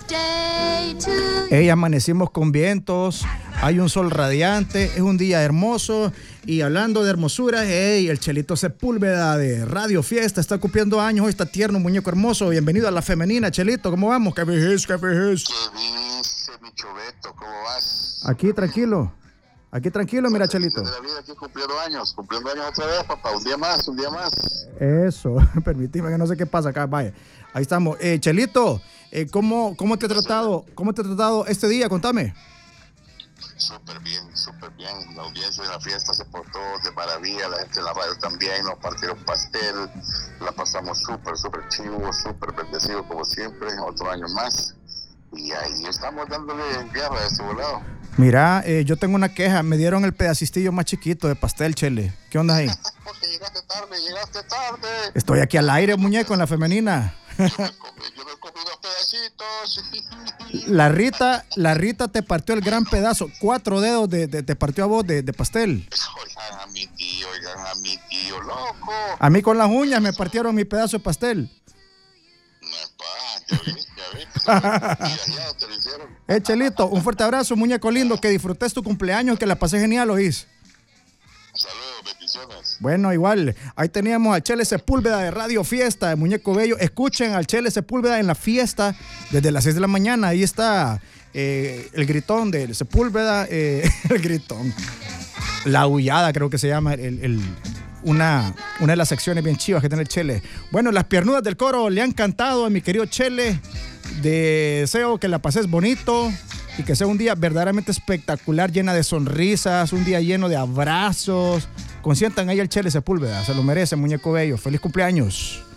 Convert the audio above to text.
Hey, amanecimos con vientos, hay un sol radiante, es un día hermoso. Y hablando de hermosura, hey, el Chelito Sepúlveda de Radio Fiesta está cumpliendo años, hoy está tierno, muñeco hermoso. Bienvenido a la femenina, Chelito, ¿cómo vamos? ¿Qué vejez, qué vejez? ¿Qué dice, mi Choveto? ¿Cómo vas? Aquí tranquilo, mira, Chelito. De la vida, aquí cumpliendo años otra vez, papá, un día más. Eso, permíteme que no sé qué pasa acá, vaya. Ahí estamos. Chelito, ¿cómo te ha tratado este día? Contame. Súper bien. La audiencia de la fiesta se portó de maravilla, la gente de la radio también, nos partieron pastel, la pasamos súper chivo, súper bendecido como siempre, otro año más. Y ahí estamos dándole guerra a este volado. Mira, yo tengo una queja, me dieron el pedacistillo más chiquito de pastel, Chele. ¿Qué onda ahí? Porque llegaste tarde. Estoy aquí al aire, muñeco, en la femenina. Yo me comí 2 pedacitos. La Rita te partió el gran pedazo, 4 dedos te partió a vos de pastel. Oigan a mi tío, loco. A mí con las uñas me partieron mi pedazo de pastel. No es paja, ya vi. Ya te lo hicieron. Chelito, un fuerte abrazo, muñeco lindo, que disfrutes tu cumpleaños, que la pasé genial, ¿oís? Saludos, bendiciones. Bueno, igual, ahí teníamos al Chele Sepúlveda de Radio Fiesta, de Muñeco Bello. Escuchen al Chele Sepúlveda en la fiesta desde las 6 de la mañana. Ahí está el gritón del Sepúlveda, el gritón. La aullada creo que se llama, una de las secciones bien chivas que tiene el Chele. Bueno, las piernudas del coro le han cantado a mi querido Chele. Deseo que la pases bonito y que sea un día verdaderamente espectacular, llena de sonrisas, un día lleno de abrazos. Consientan ahí al Chele Sepúlveda, se lo merece, muñeco bello. Feliz cumpleaños.